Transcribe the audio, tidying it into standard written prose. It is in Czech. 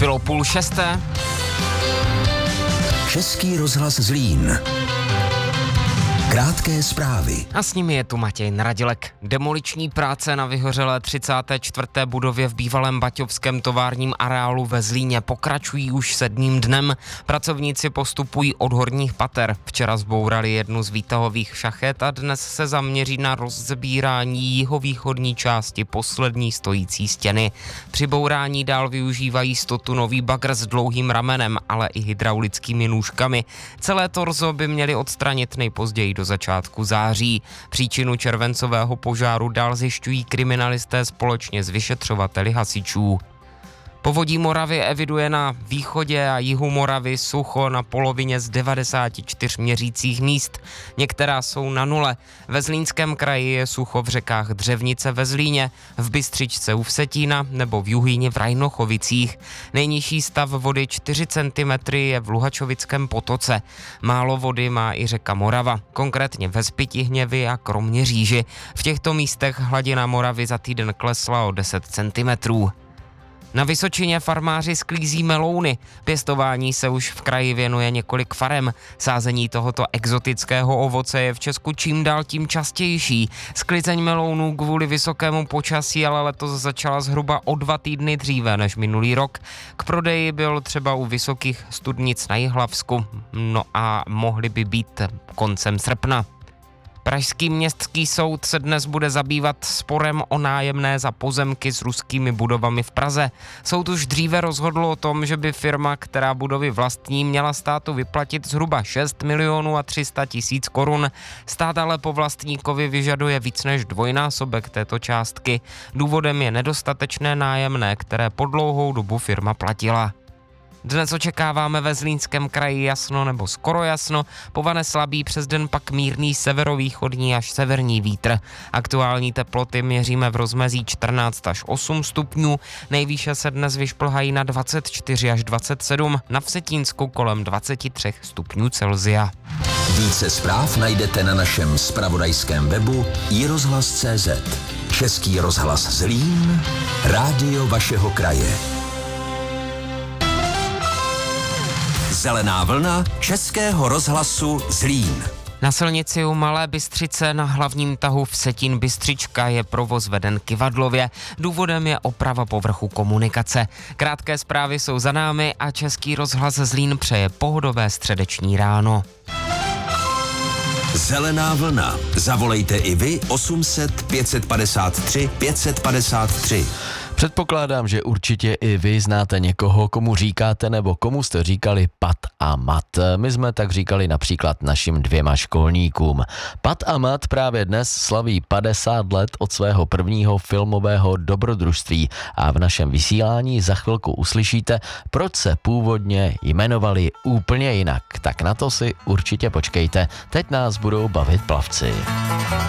Bylo 5:30. Český rozhlas Zlín. Krátké zprávy. A s nimi je tu Matěj Naradilek. Demoliční práce na vyhořelé 34. budově v bývalém baťovském továrním areálu ve Zlíně pokračují už 7. dnem. Pracovníci postupují od horních pater. Včera zbourali jednu z výtahových šachet a dnes se zaměří na rozsbírání jihovýchodní části poslední stojící stěny. Při bourání dál využívají 100tunový bagr s dlouhým ramenem, ale i hydraulickými nůžkami. Celé torzo by měli odstranit nejpozději do začátku září. Příčinu červencového požáru dál zjišťují kriminalisté společně s vyšetřovateli hasičů. Povodí Moravy eviduje na východě a jihu Moravy sucho na polovině z 94 měřících míst. Některá jsou na nule. Ve Zlínském kraji je sucho v řekách Dřevnice ve Zlíně, v Bystřičce u Vsetína nebo v Juhýni v Rajnochovicích. Nejnižší stav vody 4 cm je v Luhačovickém potoce. Málo vody má i řeka Morava, konkrétně ve Spytihněvi a Kroměříži. V těchto místech hladina Moravy za týden klesla o 10 cm. Na Vysočině farmáři sklízí melouny. Pěstování se už v kraji věnuje několik farem. Sázení tohoto exotického ovoce je v Česku čím dál tím častější. Sklizeň melounů kvůli vysokému počasí ale letos začala zhruba o 2 týdny dříve než minulý rok. K prodeji byl třeba u Vysokých Studnic na Jihlavsku, no a mohly by být koncem srpna. Pražský městský soud se dnes bude zabývat sporem o nájemné za pozemky s ruskými budovami v Praze. Soud už dříve rozhodl o tom, že by firma, která budovy vlastní, měla státu vyplatit zhruba 6 milionů 300 tisíc korun. Stát ale po vlastníkovi vyžaduje víc než dvojnásobek této částky. Důvodem je nedostatečné nájemné, které po dlouhou dobu firma platila. Dnes očekáváme ve Zlínském kraji jasno nebo skoro jasno, povane slabý, přes den pak mírný severovýchodní až severní vítr. Aktuální teploty měříme v rozmezí 14 až 8 stupňů, nejvýše se dnes vyšplhají na 24 až 27, na Vsetínsku kolem 23 stupňů Celsia. Více zpráv najdete na našem zpravodajském webu iRozhlas.cz. Český rozhlas Zlín, rádio vašeho kraje. Zelená vlna Českého rozhlasu Zlín. Na silnici u Malé Bystřice na hlavním tahu Vsetín Bystřička je provoz veden kyvadlově. Důvodem je oprava povrchu komunikace. Krátké zprávy jsou za námi a Český rozhlas Zlín přeje pohodové středeční ráno. Zelená vlna. Zavolejte i vy 800 553 553. Předpokládám, že určitě i vy znáte někoho, komu říkáte nebo komu jste říkali Pat a Mat. My jsme tak říkali například našim 2 školníkům. Pat a Mat právě dnes slaví 50 let od svého prvního filmového dobrodružství a v našem vysílání za chvilku uslyšíte, proč se původně jmenovali úplně jinak. Tak na to si určitě počkejte. Teď nás budou bavit plavci.